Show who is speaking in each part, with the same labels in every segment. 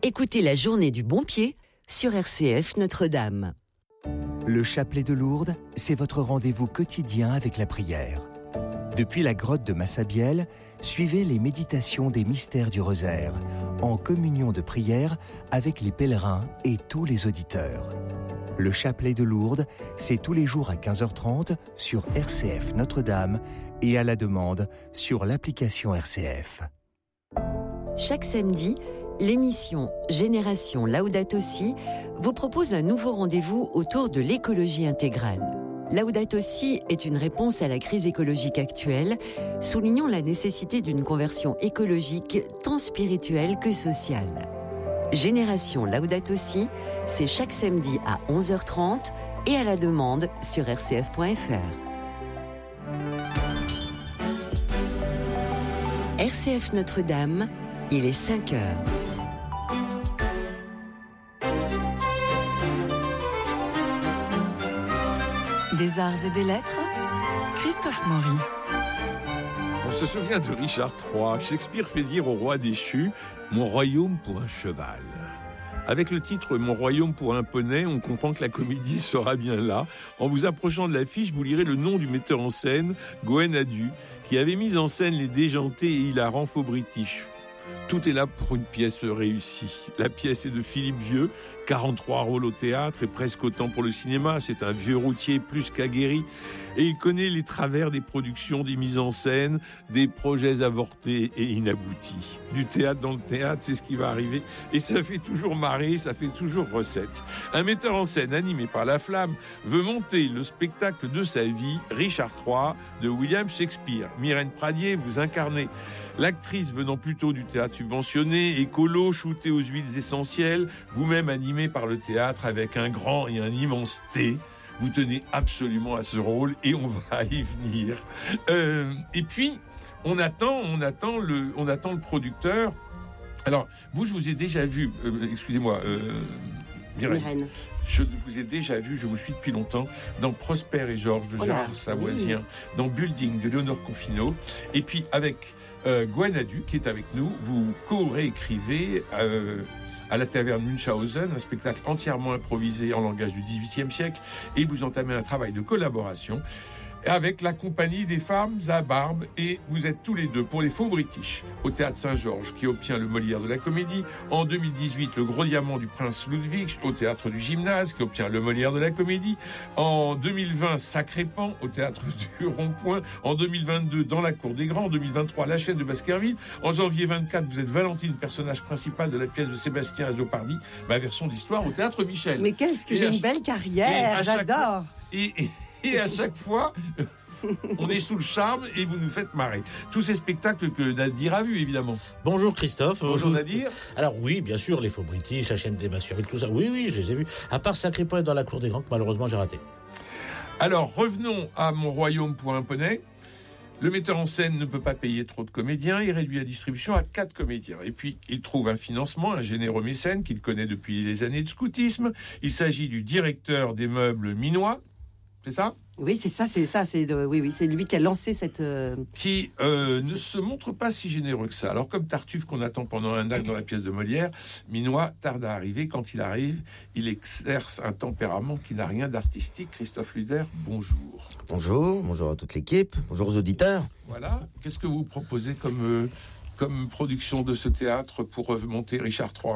Speaker 1: Écoutez la journée du bon pied sur RCF Notre-Dame.
Speaker 2: Le chapelet de Lourdes, c'est votre rendez-vous quotidien avec la prière. Depuis la grotte de Massabielle, suivez les méditations des mystères du rosaire, en communion de prière avec les pèlerins et tous les auditeurs. Le chapelet de Lourdes, c'est tous les jours à 15h30 sur RCF Notre-Dame et à la demande sur l'application RCF.
Speaker 1: Chaque samedi, l'émission Génération Laudato Si vous propose un nouveau rendez-vous autour de l'écologie intégrale. Laudato Si est une réponse à la crise écologique actuelle, soulignant la nécessité d'une conversion écologique tant spirituelle que sociale. Génération Laudato Si, c'est chaque samedi à 11h30 et à la demande sur rcf.fr. RCF Notre-Dame, il est 5h.
Speaker 3: Des arts et des lettres, Christophe Maury.
Speaker 4: On se souvient de Richard III. Shakespeare fait dire au roi déchu « Mon royaume pour un cheval ». Avec le titre « Mon royaume pour un poney », on comprend que la comédie sera bien là. En vous approchant de l'affiche, vous lirez le nom du metteur en scène, Goen Adu, qui avait mis en scène les déjantés et hilarants faux british. Tout est là pour une pièce réussie. La pièce est de Philippe Vieux, 43 rôles au théâtre et presque autant pour le cinéma. C'est un vieux routier plus qu'aguerri et il connaît les travers des productions, des mises en scène, des projets avortés et inaboutis. Du théâtre dans le théâtre, c'est ce qui va arriver et ça fait toujours marrer, ça fait toujours recette. Un metteur en scène animé par la flamme veut monter le spectacle de sa vie, Richard III, de William Shakespeare. Myrène Pradier, vous incarnez l'actrice venant plutôt du théâtre subventionné, écolo, shootée aux huiles essentielles, vous-même animé par le théâtre avec un grand et un immense T. Vous tenez absolument à ce rôle et on va y venir. Et puis, on attend le producteur. Alors, vous, je vous ai déjà vu, excusez-moi, Myrène. Je vous ai déjà vu, je vous suis depuis longtemps, dans Prosper et Georges de Gérard Savoisien, dans Building de Léonore Confino, et puis avec Goen Adu, qui est avec nous, vous co-réécrivez à la taverne Munchausen, un spectacle entièrement improvisé en langage du XVIIIe siècle, et vous entamez un travail de collaboration avec la compagnie des femmes à barbe, et vous êtes tous les deux pour les faux british au théâtre Saint-Georges qui obtient le Molière de la comédie, en 2018 le Gros Diamant du Prince Ludwig au théâtre du Gymnase qui obtient le Molière de la comédie, en 2020 Sacré Pan au théâtre du Rond-Point, en 2022 dans la Cour des Grands, en 2023 La Chaîne de Baskerville, en janvier 24 vous êtes Valentine, personnage principal de la pièce de Sébastien Azopardi, ma version d'histoire au théâtre Michel.
Speaker 5: Mais qu'est-ce que j'ai une belle carrière, j'adore.
Speaker 4: Et à chaque fois, on est sous le charme et vous nous faites marrer. Tous ces spectacles que Nadir a vus, évidemment.
Speaker 6: Bonjour Christophe.
Speaker 4: Bonjour Nadir.
Speaker 6: Alors oui, bien sûr, les faux british, la chaîne des Baskerville, tout ça. Oui, je les ai vus. À part Sacré Pan dans la Cour des Grands, que malheureusement j'ai raté.
Speaker 4: Alors, revenons à Mon royaume pour un poney. Le metteur en scène ne peut pas payer trop de comédiens, il réduit la distribution à 4 comédiens. Et puis, il trouve un financement, un généreux mécène qu'il connaît depuis les années de scoutisme. Il s'agit du directeur des meubles minois. C'est ça ?
Speaker 5: Oui, c'est ça. Oui, c'est lui qui a lancé cette...
Speaker 4: Qui ne se montre pas si généreux que ça. Alors, comme Tartuffe qu'on attend pendant un acte dans la pièce de Molière, Minois tarde à arriver. Quand il arrive, il exerce un tempérament qui n'a rien d'artistique. Christophe Luder, bonjour.
Speaker 7: Bonjour à toute l'équipe, bonjour aux auditeurs.
Speaker 4: Voilà, qu'est-ce que vous proposez comme production de ce théâtre pour monter Richard III ?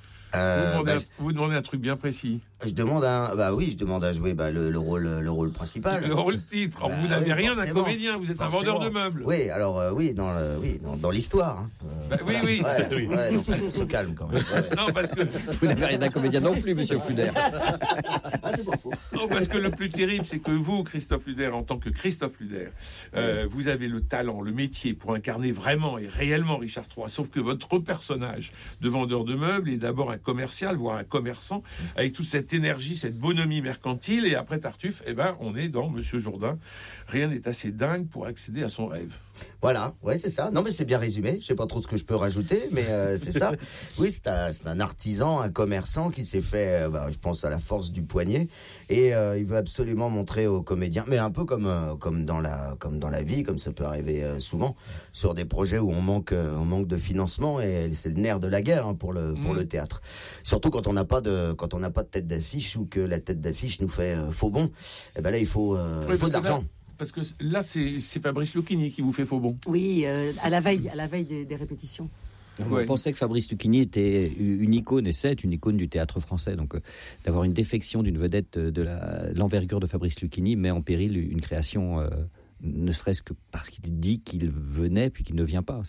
Speaker 4: Vous demandez un truc bien précis.
Speaker 7: Je demande à jouer le rôle principal.
Speaker 4: Le rôle titre. Alors, vous n'avez rien d'un comédien, vous êtes un vendeur de meubles.
Speaker 7: Oui, alors dans l'histoire. Hein.
Speaker 4: Oui.
Speaker 7: Ouais, donc on se calme quand même. Ouais.
Speaker 4: Non, parce que
Speaker 8: vous n'avez rien d'un comédien non plus, monsieur Fluder.
Speaker 7: C'est pas faux.
Speaker 4: Non, parce que le plus terrible, c'est que vous, Christophe Luder, en tant que Christophe Luder, vous avez le talent, le métier pour incarner vraiment et réellement Richard III. Sauf que votre personnage de vendeur de meubles est d'abord un commercial, voire un commerçant, avec toute cette énergie, cette bonhomie mercantile. Et après Tartuffe, on est dans Monsieur Jourdain. Rien n'est assez dingue pour accéder à son rêve.
Speaker 7: Voilà, ouais, c'est ça. Non, mais c'est bien résumé. Je sais pas trop ce que je peux rajouter, mais c'est ça. Oui, c'est un artisan, un commerçant qui s'est fait, je pense, à la force du poignet, et il veut absolument montrer aux comédiens, mais un peu comme dans la vie, comme ça peut arriver souvent sur des projets où on manque de financement, et c'est le nerf de la guerre pour le théâtre. Surtout quand on n'a pas de tête d'affiche, ou que la tête d'affiche nous fait faux bon. Et ben là, il faut de l'argent.
Speaker 4: Parce que là, c'est Fabrice Lucchini qui vous fait faux bon.
Speaker 5: Oui, à la veille des répétitions.
Speaker 8: On pensait que Fabrice Lucchini était une icône, et c'est une icône du théâtre français. Donc, d'avoir une défection d'une vedette de l'envergure de Fabrice Lucchini met en péril une création, ne serait-ce que parce qu'il dit qu'il venait puis qu'il ne vient pas.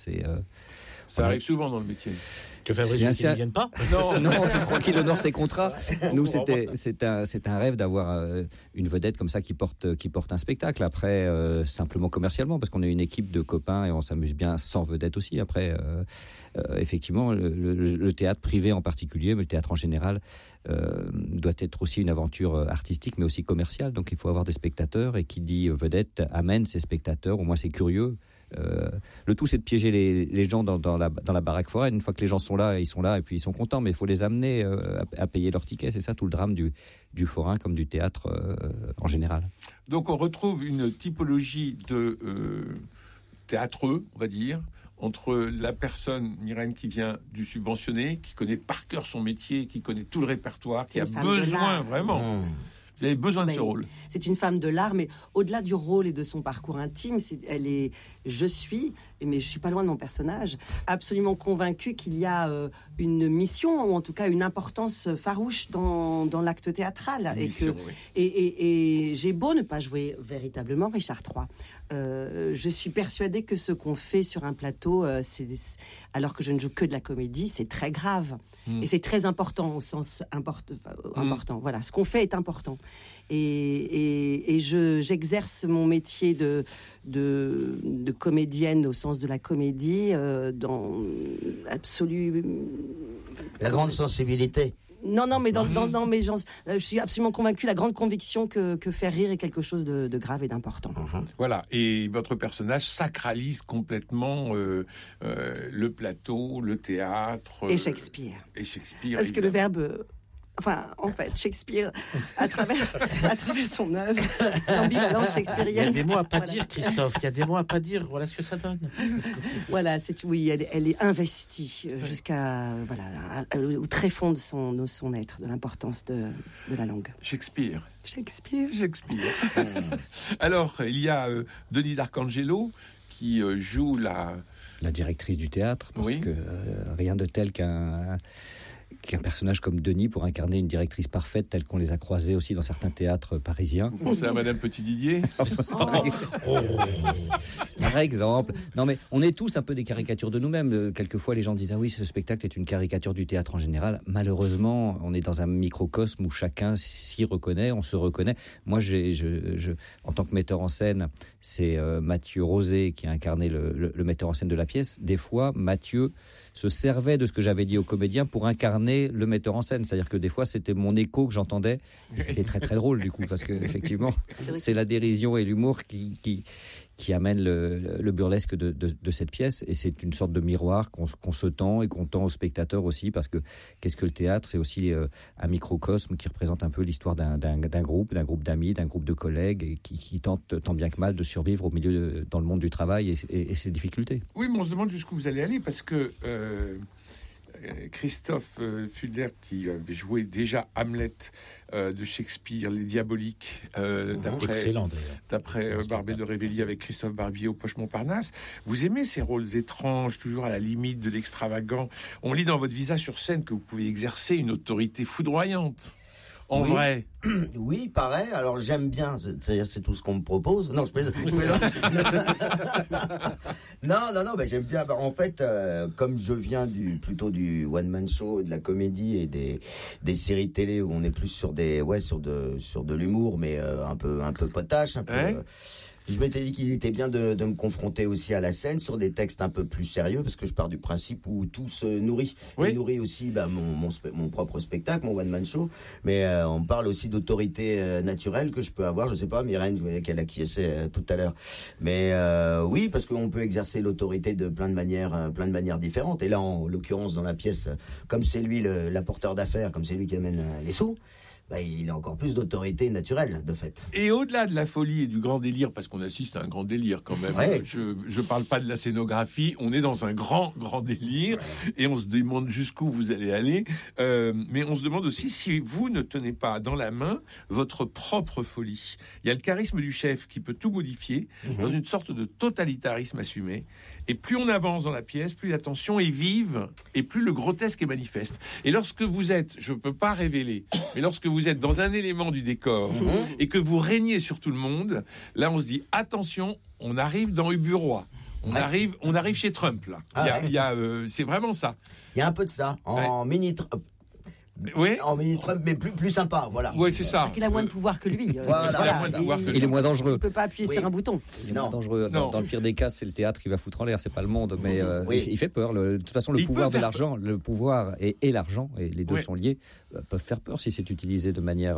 Speaker 4: Ça arrive souvent dans le métier.
Speaker 6: Que Fabrice Lucchini ne vienne pas ?
Speaker 8: Non, je crois qu'il honore ses contrats. Nous, c'est un rêve d'avoir une vedette comme ça qui porte un spectacle. Après, simplement commercialement, parce qu'on est une équipe de copains et on s'amuse bien sans vedette aussi. Après, effectivement, le théâtre privé en particulier, mais le théâtre en général, doit être aussi une aventure artistique, mais aussi commerciale. Donc, il faut avoir des spectateurs, et qui dit vedette amène ses spectateurs. Au moins, c'est curieux. Le tout, c'est de piéger les gens dans la baraque foraine. Une fois que les gens sont là, ils sont là et puis ils sont contents, mais il faut les amener à payer leur ticket. C'est ça tout le drame du forain comme du théâtre en général.
Speaker 4: Donc on retrouve une typologie de théâtreux, on va dire, entre la personne, Myrène, qui vient du subventionné, qui connaît par cœur son métier, qui connaît tout le répertoire, qui a besoin vraiment... Vous avez besoin de ce rôle.
Speaker 5: C'est une femme de l'art, mais au-delà du rôle et de son parcours intime, je suis, mais je suis pas loin de mon personnage, absolument convaincue qu'il y a une mission, ou en tout cas une importance farouche dans l'acte théâtral. Et j'ai beau ne pas jouer véritablement Richard III. Je suis persuadée que ce qu'on fait sur un plateau, alors que je ne joue que de la comédie, c'est très grave. Et c'est très important, au sens important. Voilà, ce qu'on fait est important. Et j'exerce mon métier de comédienne au sens de la comédie dans l'absolu...
Speaker 7: La grande sensibilité.
Speaker 5: Non, mais je suis absolument convaincue, la grande conviction que faire rire est quelque chose de grave et d'important.
Speaker 4: Voilà, et votre personnage sacralise complètement le plateau, le théâtre...
Speaker 5: Et Shakespeare.
Speaker 4: Parce
Speaker 5: que le verbe... Enfin, en fait, Shakespeare, à travers son œuvre, l'ambivalence shakespearienne...
Speaker 6: Il y a des mots à pas dire, Christophe, il y a des mots à pas dire, voilà ce que ça donne.
Speaker 5: Voilà, elle est investie jusqu'à, au très fond de son être, de l'importance de la langue.
Speaker 4: Shakespeare.
Speaker 5: Shakespeare.
Speaker 4: Alors, il y a Denis D'Arcangelo qui joue la
Speaker 8: directrice du théâtre, parce que rien de tel qu'un personnage comme Denis pour incarner une directrice parfaite telle qu'on les a croisés aussi dans certains théâtres parisiens.
Speaker 4: Vous pensez à Madame Petit-Didier
Speaker 8: Par exemple. Non, mais on est tous un peu des caricatures de nous-mêmes. Quelquefois, les gens disent « Ah oui, ce spectacle est une caricature du théâtre en général ». Malheureusement, on est dans un microcosme où chacun s'y reconnaît, on se reconnaît. Moi, en tant que metteur en scène, c'est Mathieu Rosé qui a incarné le metteur en scène de la pièce. Des fois, Mathieu se servait de ce que j'avais dit aux comédiens pour incarner le metteur en scène. C'est-à-dire que des fois, c'était mon écho que j'entendais. Et c'était très, très drôle, du coup, parce que effectivement, c'est la dérision et l'humour qui amène le burlesque de cette pièce. Et c'est une sorte de miroir qu'on se tend et qu'on tend aux spectateurs aussi, parce que qu'est-ce que le théâtre ? C'est aussi un microcosme qui représente un peu l'histoire d'un groupe d'amis, d'un groupe de collègues, et qui tente tant bien que mal de survivre au milieu dans le monde du travail et ses difficultés.
Speaker 4: Oui, mais on se demande jusqu'où vous allez aller, parce que Christophe Fulder, qui avait joué déjà Hamlet de Shakespeare, Les Diaboliques, d'après Barbé de Révelli avec Christophe Barbier au Poche Montparnasse. Vous aimez ces rôles étranges, toujours à la limite de l'extravagant. On lit dans votre visage sur scène que vous pouvez exercer une autorité foudroyante. En vrai.
Speaker 7: Oui, pareil. Alors j'aime bien. C'est tout ce qu'on me propose. Non, je plaisante. Non. Ben, j'aime bien. En fait, comme je viens plutôt du one man show, de la comédie et des séries télé où on est plus sur de l'humour, mais un peu potache, un peu. Je m'étais dit qu'il était bien de me confronter aussi à la scène sur des textes un peu plus sérieux, parce que je pars du principe où tout se nourrit.
Speaker 4: Oui.
Speaker 7: Il nourrit aussi mon propre spectacle, mon one-man show, mais on parle aussi d'autorité naturelle que je peux avoir. Je sais pas, Myrène, je voyais qu'elle acquiesçait tout à l'heure. Mais oui, parce qu'on peut exercer l'autorité de plein de manières différentes. Et là, en l'occurrence, dans la pièce, comme c'est lui l'apporteur d'affaires, comme c'est lui qui amène les sous, il a encore plus d'autorité naturelle, de fait.
Speaker 4: Et au-delà de la folie et du grand délire, parce qu'on assiste à un grand délire quand même,
Speaker 7: Ouais.
Speaker 4: je parle pas de la scénographie, on est dans un grand délire, et on se demande jusqu'où vous allez aller, mais on se demande aussi si vous ne tenez pas dans la main votre propre folie. Il y a le charisme du chef qui peut tout modifier, dans une sorte de totalitarisme assumé, et plus on avance dans la pièce, plus la tension est vive, et plus le grotesque est manifeste. Et lorsque vous êtes, je peux pas révéler, mais lorsque vous êtes dans un élément du décor et que vous régnez sur tout le monde, là on se dit attention, on arrive dans Ubu-Roi. On arrive chez Trump là. C'est vraiment ça.
Speaker 7: Il y a un peu de ça en mini Trump, mais plus sympa, voilà.
Speaker 4: Oui, c'est ça.
Speaker 5: Il a moins de pouvoir que lui.
Speaker 8: Il est moins dangereux.
Speaker 5: Il ne peut pas appuyer sur un bouton.
Speaker 8: Il est moins dangereux. Dans le pire des cas, c'est le théâtre qui va foutre en l'air, c'est pas le monde. Mais il fait peur. De toute façon, le pouvoir et l'argent, et les deux sont liés, peuvent faire peur si c'est utilisé de manière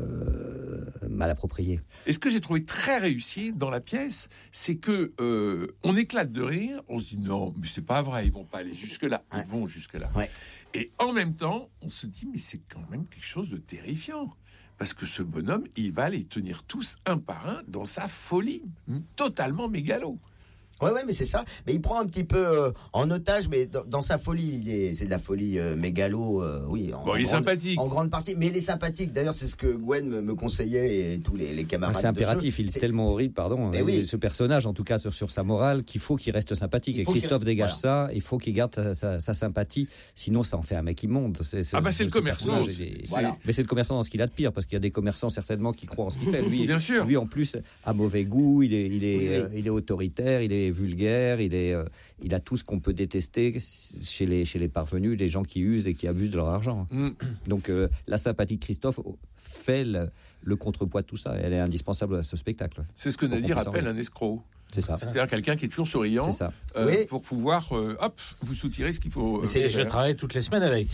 Speaker 8: mal appropriée.
Speaker 4: Et ce que j'ai trouvé très réussi dans la pièce, c'est que on éclate de rire, on se dit non, mais c'est pas vrai, ils vont pas aller jusque-là. Ils vont jusque-là. Ouais. Et en même temps, on se dit, mais c'est quand même quelque chose de terrifiant. Parce que ce bonhomme, il va les tenir tous un par un dans sa folie, totalement mégalo.
Speaker 7: Ouais, mais c'est ça. Mais il prend un petit peu en otage, mais dans sa folie, c'est de la folie mégalo, oui.
Speaker 4: Il est sympathique.
Speaker 7: En grande partie. Mais il est sympathique. D'ailleurs, c'est ce que Gwen me conseillait et tous les camarades.
Speaker 8: C'est impératif. Il est tellement horrible, ce personnage, en tout cas, sur sa morale, qu'il faut qu'il reste sympathique. Et Christophe dégage ça. Il faut qu'il garde sa sympathie. Sinon, ça en fait un mec immonde. C'est
Speaker 4: le commerçant.
Speaker 8: Mais c'est le commerçant dans ce qu'il a de pire, parce qu'il y a des commerçants certainement qui croient en ce qu'il fait. Lui,
Speaker 4: bien sûr.
Speaker 8: Lui, en plus, a mauvais goût. Il est autoritaire. Il est vulgaire, il a tout ce qu'on peut détester chez les parvenus, les gens qui usent et qui abusent de leur argent. Donc la sympathie de Christophe fait le contrepoids de tout ça. Elle est indispensable à ce spectacle.
Speaker 4: C'est ce que Nadir appelle un escroc.
Speaker 8: C'est ça.
Speaker 4: C'est-à-dire quelqu'un qui est toujours souriant.
Speaker 8: C'est ça.
Speaker 4: Pour pouvoir vous soutirer ce qu'il faut.
Speaker 6: Je travaille toutes les semaines avec.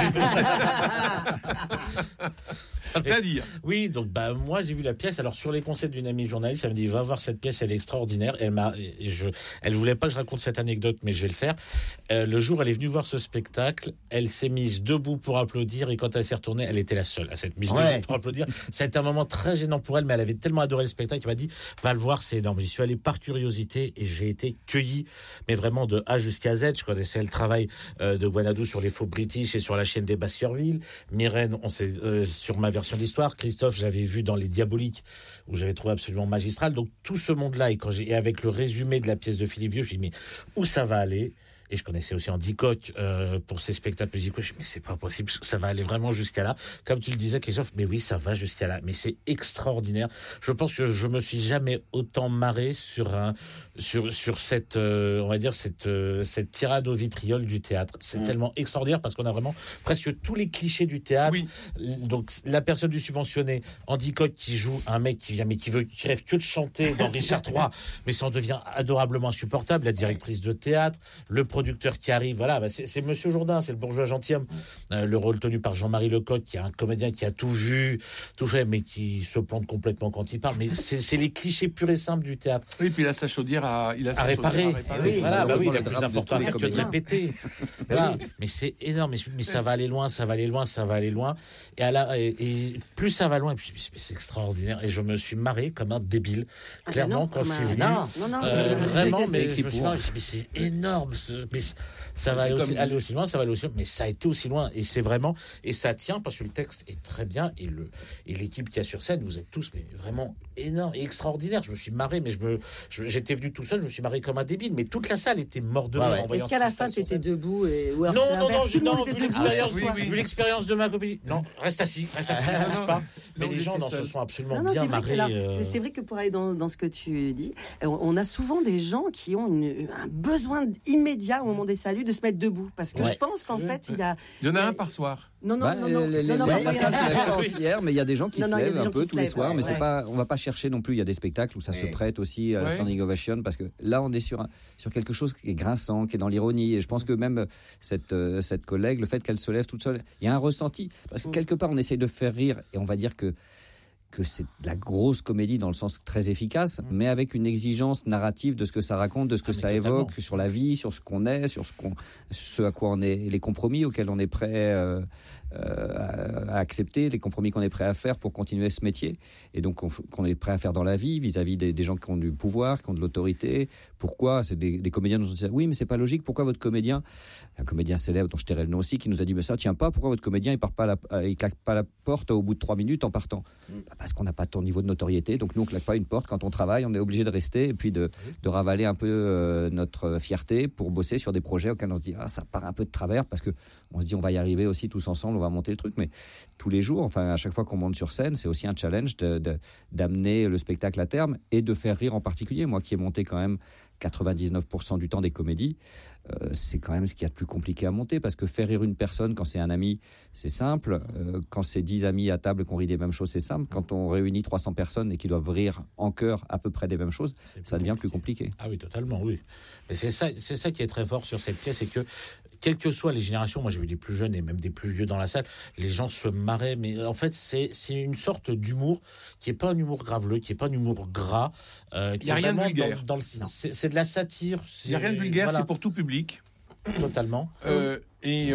Speaker 4: Nadir.
Speaker 6: Oui, donc moi j'ai vu la pièce. Alors sur les conseils d'une amie journaliste, elle me dit va voir cette pièce, elle est extraordinaire. Elle voulait pas que je raconte cette anecdote, mais je vais le faire. Le jour, elle est venue voir ce spectacle, elle s'est mise debout pour applaudir, et quand elle s'est retournée, elle était la seule à s'être mise debout pour applaudir. Ça a été un moment très gênant pour elle, mais elle avait tellement adoré le spectacle qu'elle m'a dit va le voir, c'est énorme. J'y suis allé par curiosité et j'ai été cueilli, mais vraiment de A jusqu'à Z. Je connaissais le travail de Gwenadou sur les faux British et sur la chaîne des Baskerville. Myrène, on s'est sur ma version de l'histoire. Christophe, j'avais vu dans Les Diaboliques, où j'avais trouvé absolument magistral. Donc tout ce monde-là, et avec le résumé de la pièce de Philippe Vieux, je me suis dit, mais où ça va aller ? Et je connaissais aussi Andy Koch pour ses spectacles musicaux. Je me suis dit, mais c'est pas possible, ça va aller vraiment jusqu'à là. Comme tu le disais, Christophe, mais oui, ça va jusqu'à là. Mais c'est extraordinaire. Je pense que je me suis jamais autant marré sur cette, on va dire, cette tirade au vitriol du théâtre. C'est tellement extraordinaire parce qu'on a vraiment presque tous les clichés du théâtre. Oui. Donc, la personne du subventionné, Andy Koch qui joue un mec qui rêve que de chanter dans Richard III, mais ça en devient adorablement insupportable. La directrice de théâtre, le producteur qui arrive, voilà, c'est Monsieur Jourdain, c'est le bourgeois gentilhomme. Le rôle tenu par Jean-Marie Lecoq, qui est un comédien qui a tout vu, tout fait, mais qui se plante complètement quand il parle. Mais c'est les clichés purs et simples du théâtre.
Speaker 4: Oui, puis il a sa chaudière à réparer.
Speaker 6: Oui, voilà, il a plus important à faire que de répéter. Voilà. Mais c'est énorme, mais ça va aller loin. Et plus ça va loin, et puis c'est extraordinaire. Et je me suis marré comme un débile, clairement, quand je suis venu. Vraiment, mais je me suis marré, mais c'est énorme. Mais ça va aller aussi loin, mais ça a été aussi loin, et c'est vraiment, et ça tient parce que le texte est très bien, et l'équipe qui a sur scène, vous êtes tous mais vraiment énormes et extraordinaires. Je me suis marré, mais j'étais venu tout seul, je me suis marré comme un débile, mais toute la salle était morte de rire.
Speaker 5: Est-ce qu'à la fin tu étais debout
Speaker 6: non, vu l'expérience de ma copine, non, reste assis, bouge pas. Mais les gens se sont absolument bien marrés.
Speaker 5: C'est vrai que pour aller dans ce que tu dis, on a souvent des gens qui ont un besoin immédiat médias, au moment des saluts, de se mettre debout. Parce que je pense qu'en fait, il y en
Speaker 4: a un par soir.
Speaker 5: Non.
Speaker 8: La salle se lève pas entière, mais il y a des gens qui se lèvent un peu tous les soirs. Mais c'est pas, on va pas chercher non plus. Il y a des spectacles où ça se prête aussi à la standing ovation, parce que là, on est sur quelque chose qui est grinçant, qui est dans l'ironie. Et je pense que même cette collègue, le fait qu'elle se lève toute seule, il y a un ressenti. Parce que quelque part, on essaye de faire rire, et on va dire que c'est de la grosse comédie dans le sens très efficace, mais avec une exigence narrative de ce que ça raconte, de ce que ça évoque sur la vie, sur ce qu'on est, sur ce à quoi on est, les compromis auxquels on est prêt à accepter, les compromis qu'on est prêt à faire pour continuer ce métier, et donc qu'on est prêt à faire dans la vie vis-à-vis des gens qui ont du pouvoir, qui ont de l'autorité. Pourquoi c'est des comédiens nous ont dit oui, mais c'est pas logique. Pourquoi votre comédien, un comédien célèbre dont je tairai le nom aussi, qui nous a dit mais ça tient pas. Pourquoi votre comédien il claque pas la porte au bout de 3 minutes en partant? Parce qu'on n'a pas ton niveau de notoriété, donc nous on claque pas une porte. Quand on travaille, on est obligé de rester et puis de ravaler un peu notre fierté pour bosser sur des projets auxquels on se dit ça part un peu de travers, parce que on se dit on va y arriver aussi tous ensemble, on va monter le truc. Mais tous les jours, enfin à chaque fois qu'on monte sur scène, c'est aussi un challenge d'amener le spectacle à terme et de faire rire en particulier. Moi qui ai monté quand même 99% du temps des comédies, c'est quand même ce qu'il y a de plus compliqué à monter, parce que faire rire une personne quand c'est un ami, c'est simple. Quand c'est 10 amis à table qu'on rit des mêmes choses, c'est simple. Quand on réunit 300 personnes et qui doivent rire en chœur à peu près des mêmes choses, ça devient plus compliqué.
Speaker 6: Ah oui, totalement, oui. Mais c'est ça qui est très fort sur cette pièce, c'est que quelles que soient les générations, moi j'ai vu des plus jeunes et même des plus vieux dans la salle, les gens se marraient, mais en fait c'est une sorte d'humour qui est pas un humour graveleux, qui est pas un humour gras.
Speaker 4: Il n'y a rien de vulgaire.
Speaker 6: C'est de la satire.
Speaker 4: Il n'y a rien de vulgaire, c'est pour tout public.
Speaker 6: Totalement.
Speaker 4: Et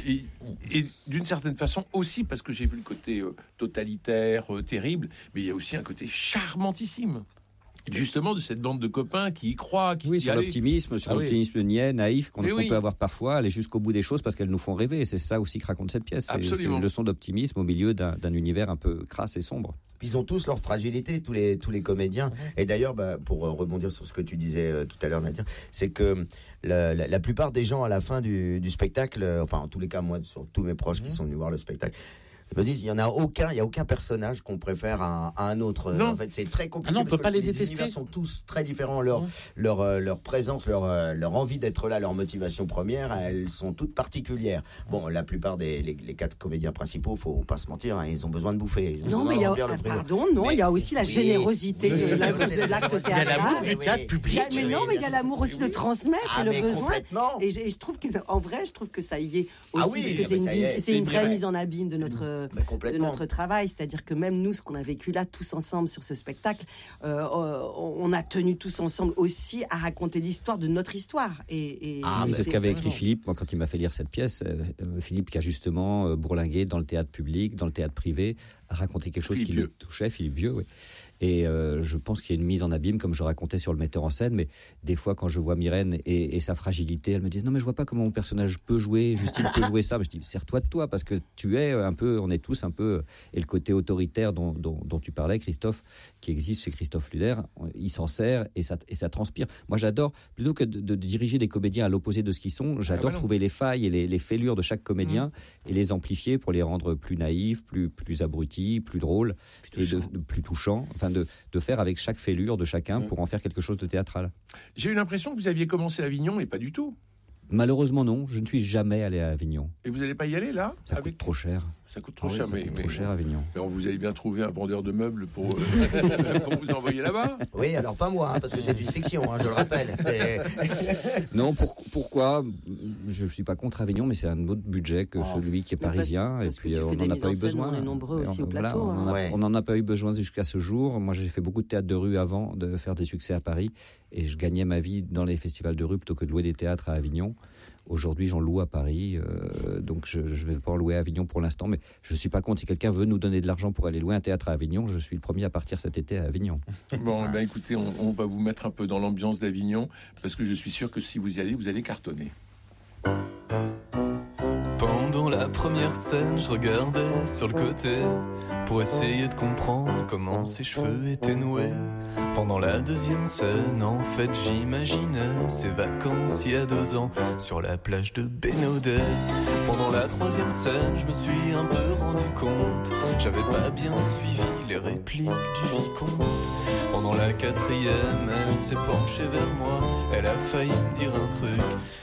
Speaker 4: d'une certaine façon aussi, parce que j'ai vu le côté totalitaire, terrible, mais il y a aussi un côté charmantissime. Justement, de cette bande de copains qui y croient, qui
Speaker 8: sur l'optimisme, l'optimisme niais, naïf qu'on peut avoir parfois, aller jusqu'au bout des choses parce qu'elles nous font rêver. Et c'est ça aussi que raconte cette pièce. C'est une leçon d'optimisme au milieu d'un univers un peu crasse et sombre.
Speaker 7: Ils ont tous leur fragilité, tous les comédiens. Et d'ailleurs, pour rebondir sur ce que tu disais tout à l'heure, Nadia, c'est que la plupart des gens à la fin du spectacle, enfin en tous les cas, moi, sur tous mes proches qui sont venus voir le spectacle, ils me disent il y a aucun personnage qu'on préfère à un autre.
Speaker 4: Non.
Speaker 7: En fait, c'est très compliqué.
Speaker 6: On peut pas les détester.
Speaker 7: Les univers sont tous très différents. Leur présence, leur envie d'être là, leur motivation première, elles sont toutes particulières. Bon, la plupart les 4 comédiens principaux, faut pas se mentir, ils ont besoin de bouffer.
Speaker 5: Il y a aussi la générosité de l'acte théâtral.
Speaker 6: Il y a l'amour du théâtre public.
Speaker 5: Mais non, mais il y a l'amour aussi de transmettre le besoin. Et je trouve qu'en vrai, que ça y est aussi, parce que c'est une vraie mise en abîme de notre travail. C'est-à-dire que même nous, ce qu'on a vécu là, tous ensemble sur ce spectacle, on a tenu tous ensemble aussi à raconter l'histoire de notre histoire.
Speaker 8: C'est ce qu'avait écrit Philippe, moi, quand il m'a fait lire cette pièce. Philippe qui a justement bourlingué dans le théâtre public, dans le théâtre privé, a raconté quelque chose qui le touchait, Philippe Vieux, oui. Et je pense qu'il y a une mise en abîme, comme je racontais sur le metteur en scène, mais des fois quand je vois Myrène et sa fragilité, elle me dit non mais je vois pas comment mon personnage peut jouer, Justine peut jouer ça. Mais je dis sers-toi de toi, parce que tu es un peu, on est tous un peu, et le côté autoritaire dont tu parlais, Christophe, qui existe chez Christophe Luder, il s'en sert et ça transpire. Moi j'adore, plutôt que de diriger des comédiens à l'opposé de ce qu'ils sont, j'adore trouver les failles et les fêlures de chaque comédien et les amplifier pour les rendre plus naïfs, plus abrutis, plus drôles, plus touchants. Enfin, de faire avec chaque fêlure de chacun pour en faire quelque chose de théâtral.
Speaker 4: J'ai eu l'impression que vous aviez commencé à Avignon, et pas du tout.
Speaker 8: Malheureusement, non. Je ne suis jamais allé à Avignon.
Speaker 4: Et vous n'allez pas y aller, là?
Speaker 8: Ça coûte trop cher.
Speaker 4: Ça coûte trop cher, mais
Speaker 8: trop cher, Avignon.
Speaker 4: Mais vous avez bien trouvé un vendeur de meubles pour vous envoyer là-bas?
Speaker 7: Oui, alors pas moi, parce que c'est une fiction, je le rappelle.
Speaker 8: Non, pourquoi? Je ne suis pas contre Avignon, mais c'est un autre budget que celui qui est parisien.
Speaker 5: Parce
Speaker 8: et puis
Speaker 5: on
Speaker 8: n'en a pas eu besoin.
Speaker 5: On est nombreux aussi au plateau.
Speaker 8: On n'en a pas eu besoin jusqu'à ce jour. Moi, j'ai fait beaucoup de théâtre de rue avant de faire des succès à Paris. Et je gagnais ma vie dans les festivals de rue plutôt que de louer des théâtres à Avignon. Aujourd'hui, j'en loue à Paris, donc je ne vais pas en louer à Avignon pour l'instant, mais je ne suis pas contre. Si quelqu'un veut nous donner de l'argent pour aller louer un théâtre à Avignon, je suis le premier à partir cet été à Avignon.
Speaker 4: Bon, écoutez, on va vous mettre un peu dans l'ambiance d'Avignon, parce que je suis sûr que si vous y allez, vous allez cartonner.
Speaker 9: Pendant la première scène, je regardais sur le côté pour essayer de comprendre comment ses cheveux étaient noués. Pendant la deuxième scène, en fait, j'imaginais ses vacances il y a 2 ans sur la plage de Bénodet. Pendant la troisième scène, je me suis un peu rendu compte, j'avais pas bien suivi les répliques du vicomte. Pendant la quatrième, elle s'est penchée vers moi, elle a failli me dire un truc